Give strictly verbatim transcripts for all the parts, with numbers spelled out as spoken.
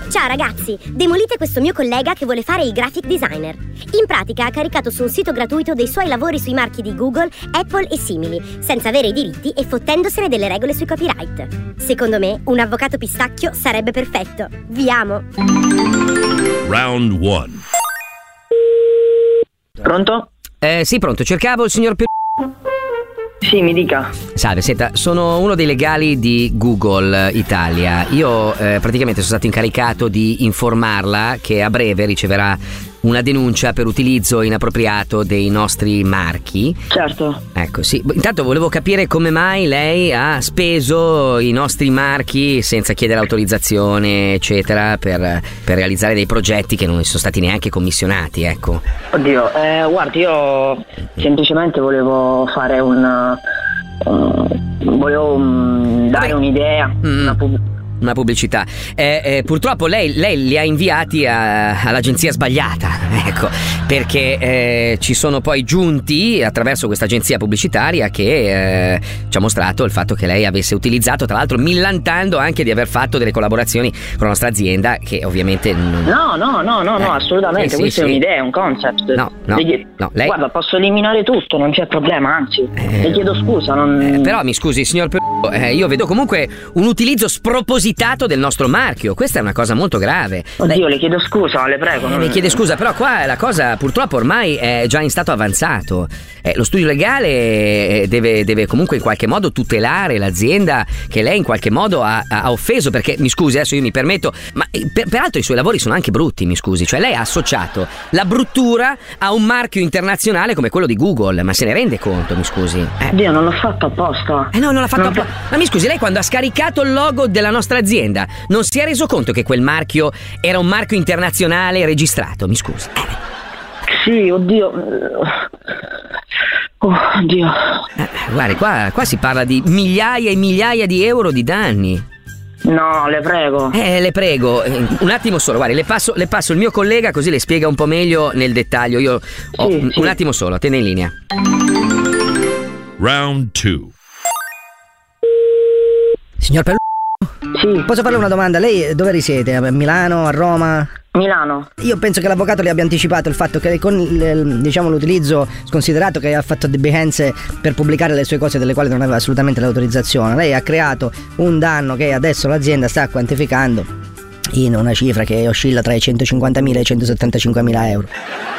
Ciao ragazzi, demolite questo mio collega che vuole fare il graphic designer. In pratica ha caricato su un sito gratuito dei suoi lavori sui marchi di Google, Apple e simili, senza avere i diritti e fottendosene delle regole sui copyright. Secondo me, un avvocato pistacchio sarebbe perfetto. Vi amo! Round one. Pronto? Eh, sì, pronto, cercavo il signor P... Sì, mi dica. Salve, senta, sono uno dei legali di Google Italia. Io eh, praticamente sono stato incaricato di informarla che a breve riceverà una denuncia per utilizzo inappropriato dei nostri marchi. Certo. Ecco, sì. Intanto volevo capire come mai lei ha speso i nostri marchi senza chiedere autorizzazione, eccetera, per, per realizzare dei progetti che non sono stati neanche commissionati, ecco. Oddio, eh, guardi, io semplicemente volevo fare un... Uh, volevo um, dare un'idea, mm. una pub- Una pubblicità. Eh, eh, purtroppo lei, lei li ha inviati a, all'agenzia sbagliata, ecco, perché eh, ci sono poi giunti attraverso questa agenzia pubblicitaria che eh, ci ha mostrato il fatto che lei avesse utilizzato, tra l'altro millantando anche di aver fatto delle collaborazioni con la nostra azienda, che ovviamente non... No, no, no, no, eh, no, assolutamente, eh, sì, questa sì. è un'idea, è un concept. No, no, le... no lei... Guarda, posso eliminare tutto, non c'è problema, anzi, eh, le chiedo scusa, non... eh, però mi scusi, signor P- eh, io vedo comunque un utilizzo spropositato del nostro marchio. Questa è una cosa molto grave. Oddio, lei... le chiedo scusa, le prego. Eh, non... Mi chiede scusa, però qua la cosa purtroppo ormai è già in stato avanzato. Eh, lo studio legale deve, deve comunque in qualche modo tutelare l'azienda che lei in qualche modo ha, ha offeso, perché mi scusi, adesso io mi permetto, ma per, peraltro i suoi lavori sono anche brutti, mi scusi, cioè lei ha associato la bruttura a un marchio internazionale come quello di Google, ma se ne rende conto, mi scusi? Eh. Oddio, non l'ho fatto apposta. Eh no, non l'ha fatto non apposta. Ma mi scusi, lei quando ha scaricato il logo della nostra azienda non si è reso conto che quel marchio era un marchio internazionale registrato, mi scusi? Eh. Sì, oddio. Oh, oddio. Eh, guardi, qua, qua si parla di migliaia e migliaia di euro di danni. No, le prego. Eh, le prego, un attimo solo, guardi, le passo, le passo il mio collega così le spiega un po' meglio nel dettaglio. Io ho sì, un, sì. un attimo solo, tiene in linea. Round two. Signor Pelù, Sì. posso farle una domanda? Lei dove risiede? A Milano, a Roma? Milano. Io penso che l'avvocato le abbia anticipato il fatto che con il, diciamo, l'utilizzo sconsiderato che ha fatto di Behance per pubblicare le sue cose delle quali non aveva assolutamente l'autorizzazione, lei ha creato un danno che adesso l'azienda sta quantificando in una cifra che oscilla tra i centocinquantamila e i centosettantacinquemila euro.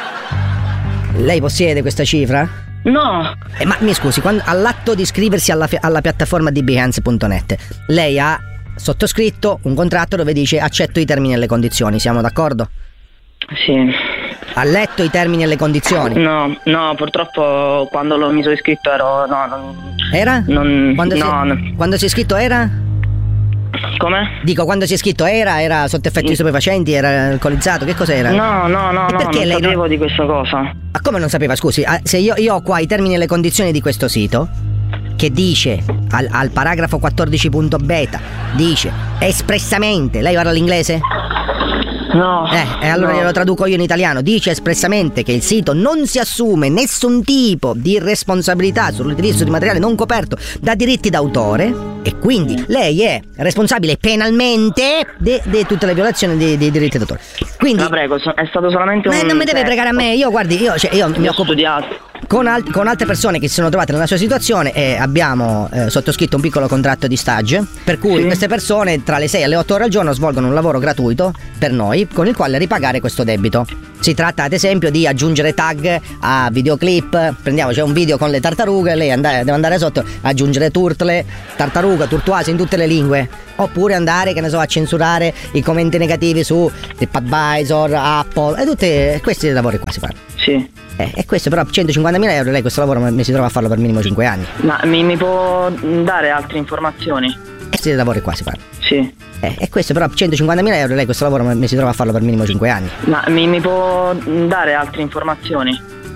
Lei possiede questa cifra? No. Eh, ma mi scusi, quando, all'atto di iscriversi alla, alla piattaforma di Behance punto net, lei ha sottoscritto un contratto dove dice accetto i termini e le condizioni, siamo d'accordo? Sì. Ha letto i termini e le condizioni? No, no, purtroppo quando lo mi sono iscritto ero... No, non... Era? Non... Quando, no, si, no. quando si è iscritto era? Come? Dico, quando si è iscritto era? Era sotto effetti stupefacenti? Era alcolizzato? Che cos'era? No, no, no, E no, perché non lei sapevo non... di questa cosa. Ma come non sapeva? Scusi, ah, se io, io ho qua i termini e le condizioni di questo sito che dice al, al paragrafo quattordici punto beta dice espressamente, lei parla l'inglese? No. Eh, e allora no. glielo traduco io in italiano. Dice espressamente che il sito non si assume nessun tipo di responsabilità sull'utilizzo di materiale non coperto da diritti d'autore e quindi lei è responsabile penalmente di tutte le violazioni dei, dei diritti d'autore. Quindi La prego, so- è stato solamente un... Ma non mi deve eh, pregare a me, io guardi, io, cioè, io mi ho occupo studiato. con, al- con altre persone che si sono trovate nella sua situazione e abbiamo eh, sottoscritto un piccolo contratto di stage per cui Sì. queste persone tra le sei e le otto ore al giorno svolgono un lavoro gratuito per noi con il quale ripagare questo debito. Si tratta ad esempio di aggiungere tag a videoclip, prendiamo c'è un video con le tartarughe, lei andare, deve andare sotto aggiungere turtle, tartaruga, turtuasi in tutte le lingue, oppure andare che ne so a censurare i commenti negativi su TripAdvisor, Apple e tutti questi lavori qua si fanno. Sì. Eh, e questo però centocinquantamila euro lei questo lavoro mi si trova a farlo per minimo cinque anni. Ma mi, mi può dare altre informazioni? Questi lavori qua si fanno. Sì. Eh, e questo però centocinquantamila euro lei questo lavoro mi si trova a farlo per minimo cinque anni. Ma mi, mi può dare altre informazioni?